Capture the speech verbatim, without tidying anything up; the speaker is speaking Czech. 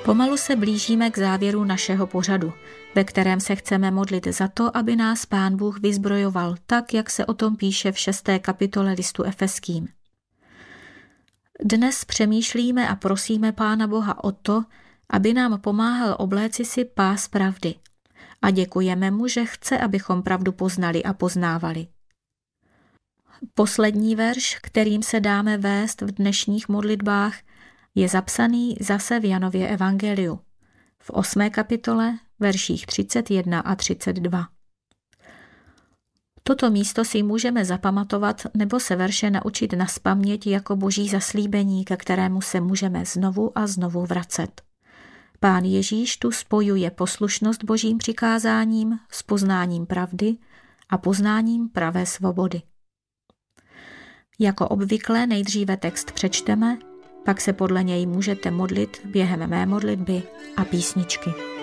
Pomalu se blížíme k závěru našeho pořadu, ve kterém se chceme modlit za to, aby nás Pán Bůh vyzbrojoval tak, jak se o tom píše v šesté kapitole listu Efeským. Dnes přemýšlíme a prosíme Pána Boha o to, aby nám pomáhal obléci si pás pravdy. A děkujeme mu, že chce, abychom pravdu poznali a poznávali. Poslední verš, kterým se dáme vést v dnešních modlitbách, je zapsaný zase v Janově evangeliu, v osmé kapitole, verších třicet jedna a třicet dva. Toto místo si můžeme zapamatovat nebo se verše naučit nazpaměť jako boží zaslíbení, ke kterému se můžeme znovu a znovu vracet. Pán Ježíš tu spojuje poslušnost božím přikázáním s poznáním pravdy a poznáním pravé svobody. Jako obvykle nejdříve text přečteme, pak se podle něj můžete modlit během mé modlitby a písničky.